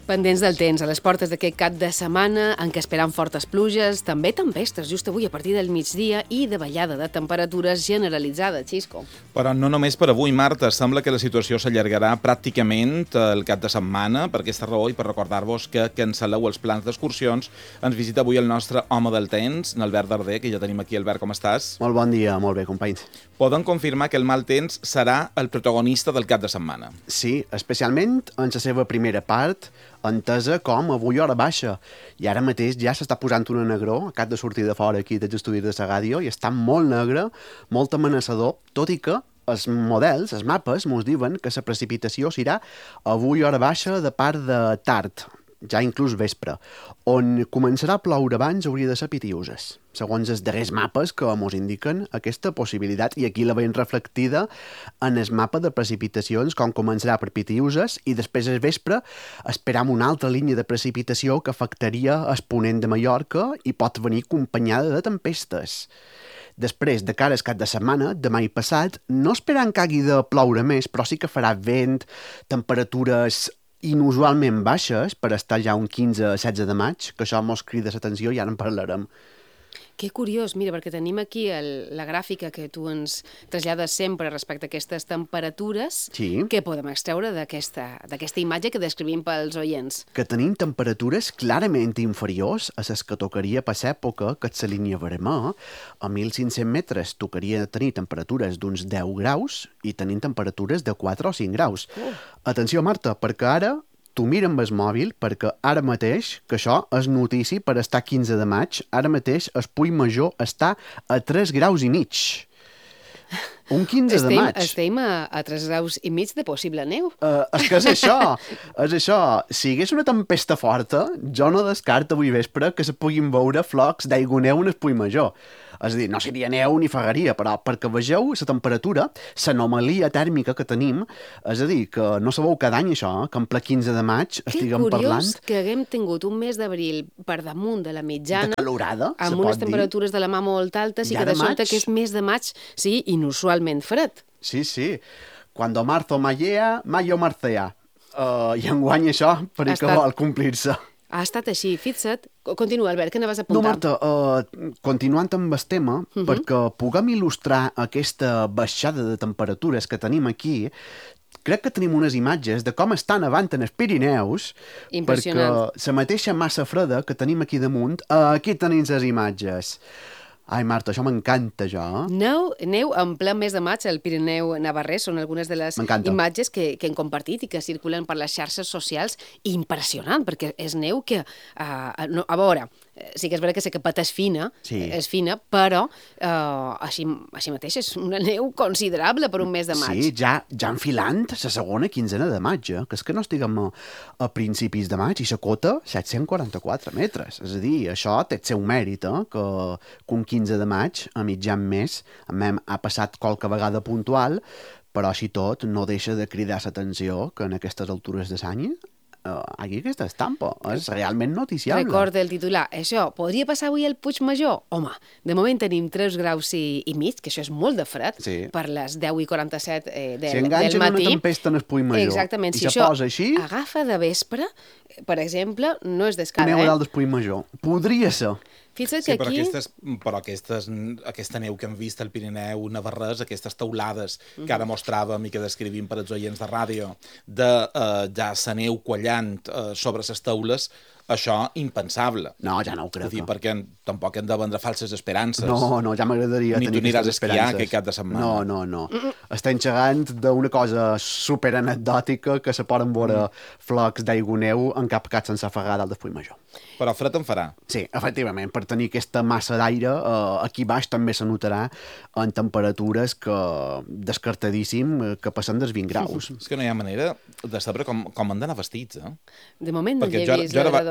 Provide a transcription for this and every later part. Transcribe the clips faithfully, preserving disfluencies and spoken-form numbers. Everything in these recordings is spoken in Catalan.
Pendents del temps, a les portes d'aquest cap de setmana en què esperam fortes pluges, també tempestes just avui a partir del migdia i de ballada de temperatures generalitzada, Xisco. Però no només per avui, Marta. Sembla que la situació s'allargarà pràcticament el cap de setmana. Per aquesta raó i per recordar-vos que cancel·leu els plans d'excursions, ens visita avui el nostre home del temps, Albert Darder, que ja tenim aquí. Albert, com estàs? Molt bon dia, molt bé, companys. Poden confirmar que el mal temps serà el protagonista del cap de setmana. Sí, especialment en la seva primera part, entesa com avui hora baixa. I ara mateix ja s'està posant una negró, acabo de sortir de fora aquí dels estudis de la ràdio, i està molt negre, molt amenaçador, tot i que els models, els mapes, mos diuen que la precipitació serà avui hora baixa de part de tard, ja inclús vespre, on començarà a ploure abans hauria de ser Pitiuses, segons els darrers mapes que mos indiquen aquesta possibilitat, i aquí la veiem reflectida en el mapa de precipitacions, com començarà per Pitiuses, i després al vespre esperam una altra línia de precipitació que afectaria el ponent de Mallorca i pot venir acompanyada de tempestes. Després, de cara al cap de setmana, demà i passat, no esperant que hagi de ploure més, però sí que farà vent, temperatures inusualment baixes per estar ja un quinze a setze de maig, que això mos crida l'atenció i ara en parlarem. Que curiós, mira, perquè tenim aquí el, la gràfica que tu ens trasllades sempre respecte a aquestes temperatures. Sí. Què podem extreure d'aquesta d'aquesta imatge que descrivim pels oients? Que tenim temperatures clarament inferiors a les que tocaria per l'època que és la línia vermella. A mil cinc-cents metres tocaria tenir temperatures d'uns deu graus i tenim temperatures de quatre o cinc graus. Uh. Atenció, Marta, perquè ara tu mira amb el mòbil, perquè ara mateix, que això és notícia per estar quinze de maig, ara mateix el Puig Major està a tres graus i mig. Un quinze estem, de maig. Estem a, a tres graus i mig de possible neu. Uh, és que és això, és això. Si hi hagués una tempesta forta, jo no descarto avui vespre que se puguin veure flocs d'aigua neu en el Puig Major. És a dir, no seria neu ni fagaria, però perquè vegeu la temperatura, l'anomalia tèrmica que tenim, és a dir, que no sabeu cada any això, que en ple quinze de maig estiguem parlant... Que curiós que haguem tingut un mes d'abril per damunt de la mitjana, de calorada, amb unes temperatures de la mà molt altes, i que de sobte aquest mes de maig sigui inusualment fred. Sí, sí. Cuando marzo mallea, mayo marcea. Uh, I enguany això, per que estat... vol complir-se. Ha estat així. Fixa't. Continua, Albert, que anaves a apuntar. No, Marta, uh, continuant amb el tema, uh -huh. perquè puguem il·lustrar aquesta baixada de temperatures que tenim aquí, crec que tenim unes imatges de com estan avant en els Pirineus, perquè la mateixa massa freda que tenim aquí damunt, uh, aquí tenim les imatges. Ai, Marta, això m'encanta, jo. Neu, neu en ple mes de maig al Pirineu Navarrès són algunes de les imatges que, que hem compartit i que circulen per les xarxes socials. Impressionant, perquè és neu que... Uh, no, a veure, sí que és veritat que la capeta és fina, sí. és fina, però uh, així, així mateix és una neu considerable per un mes de maig. Sí, ja, ja enfilant la segona quinzena de maig, eh? Que és que no estiguem a, a principis de maig i la cota set-cents quaranta-quatre metres. És a dir, això té el seu mèrit, eh? Que, que un quinze de maig, a mitjan mes, ha passat qualque vegada puntual, però així tot no deixa de cridar l'atenció que en aquestes altures de l'any Uh, aquí aquesta estampa és realment noticiable. Recorda el titular. Això, podria passar avui al Puig Major? Home, de moment tenim tres graus i, i mig, que això és molt de fred, sí. Per les deu i quaranta-set eh, del, si del matí. Si enganxen una tempesta en el Puig Major. Exactament. I si se això posa així... agafa de vespre, per exemple, no és descara, neu eh? dalt del Puig Major. Podria ser. Fixa't sí, que però, aquí... aquestes, però aquestes, aquesta neu que hem vist al Pirineu Navarrès, aquestes teulades que ara mostràvem i que descrivim per als oients de ràdio, de uh, ja la neu quallant uh, sobre les teules, això impensable. No, ja no ho crec. Dir, perquè tampoc hem de vendre falses esperances. No, no, ja m'agradaria tenir aquestes esperances. Ni tu aniràs a esquiar aquest cap de setmana. No, no, no. Mm -mm. Estem xerrant d'una cosa superanecdòtica que se poden veure mm. flocs d'aigua neu en cap cat sense afagar dalt del Puig Major. Però fred en farà. Sí, efectivament, per tenir aquesta massa d'aire, eh, aquí baix també se notarà en temperatures que descartadíssim que passen dels vint graus. És que no hi ha manera de saber com, com han d'anar vestits, eh? De moment no perquè hi he vist l'agrador.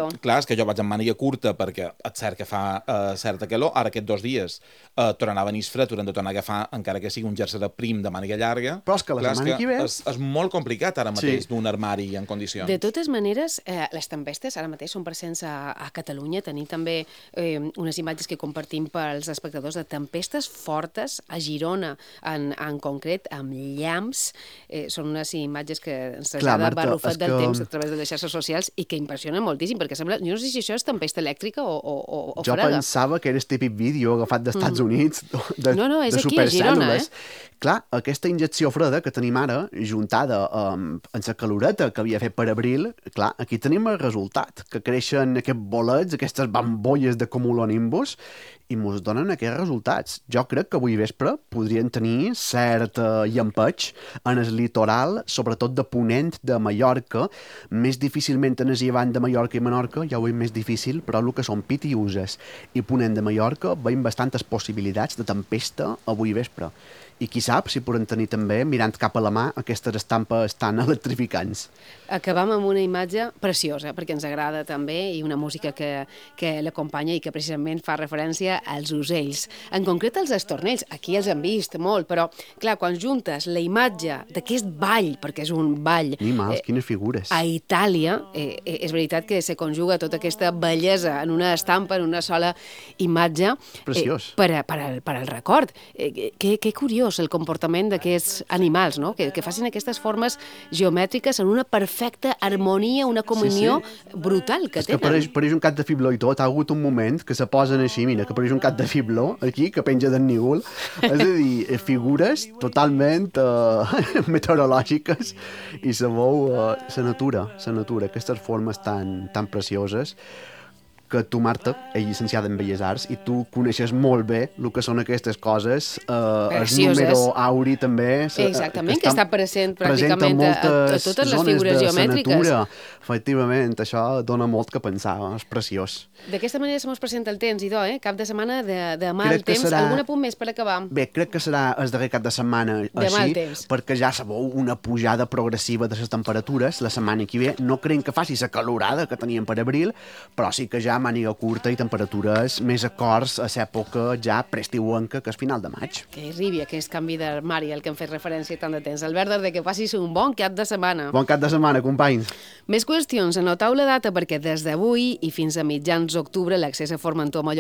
calor. Clar, és que jo vaig amb màniga curta perquè és cert que fa uh, certa calor. Ara aquests dos dies uh, tornarà a venir fred, haurem de tornar a agafar, encara que sigui un jersei de prim de màniga llarga. Però és que la clar, setmana que ve... És, és molt complicat ara mateix sí. d'un armari en condicions. De totes maneres, eh, les tempestes ara mateix són presents a, a Catalunya. Tenim també eh, unes imatges que compartim pels espectadors de tempestes fortes a Girona, en, en concret, amb llamps. Eh, són unes imatges que ens trasllada Barrufet del que... temps a través de les xarxes socials i que impressionen moltíssim, perquè sembla... Jo no sé si això és tempesta elèctrica o, o, o jo freda. Jo pensava que era el típic vídeo agafat dels Estats mm. Units, de, no, no, és de aquí, a Girona, eh? Clar, aquesta injecció freda que tenim ara, juntada um, amb la caloreta que havia fet per abril, clar, aquí tenim el resultat, que creixen aquests bolets, aquestes bambolles de cumulonimbus, i mos donen aquests resultats. Jo crec que avui vespre podrien tenir cert uh, llampeig en el litoral, sobretot de Ponent, de Mallorca, més difícilment en el llevant de Mallorca i Menorca, ja ho veig més difícil, però el que són Pitiuses i Ponent de Mallorca veiem bastantes possibilitats de tempesta avui vespre. I qui sap si podem tenir també, mirant cap a la mà, aquestes estampes tan electrificants. Acabam amb una imatge preciosa, perquè ens agrada també, i una música que, que l'acompanya i que precisament fa referència als ocells. En concret als estornells, aquí els hem vist molt, però, clar, quan juntes la imatge d'aquest ball, perquè és un ball... Animals, eh, quines figures. A Itàlia, eh, és veritat que se conjuga tota aquesta bellesa en una estampa, en una sola imatge. Preciós. Eh, per, a, per, al, per al record. Eh, que, que curiós el comportament d'aquests animals, no? que, que facin aquestes formes geomètriques en una perfecta harmonia, una comunió sí, sí. brutal que és tenen. És que pareix, pareix un cat de fibló i tot. Ha hagut un moment que se posen així, mira, que pareix un cat de fibló aquí, que penja del nígol. És a dir, figures totalment uh, meteorològiques i se veu uh, la natura, la natura, aquestes formes tan, tan precioses que tu, Marta, és llicenciada en Belles Arts i tu coneixes molt bé el que són aquestes coses. Eh, el número auri també. Exactament, que, que està present pràcticament a, a, a totes les figures geomètriques. Efectivament, això dona molt que pensar, és preciós. D'aquesta manera se mos presenta el temps, idò, eh? Cap de setmana de, de mal crec temps. Serà... Algun apunt més per acabar? Bé, crec que serà el darrer cap de setmana de així, perquè ja sabeu una pujada progressiva de les temperatures la setmana que ve. No creiem que faci la calorada que teníem per abril, però sí que ja màniga curta i temperatures més acords a l'època ja preestiuenca, que és final de maig. Que arribi aquest canvi d'armari al que hem fet referència tant de temps. Albert, de que passis un bon cap de setmana. Bon cap de setmana, companys. Més qüestions, anotau la data perquè des d'avui i fins a mitjans d'octubre l'accés a Formentor a Mallorca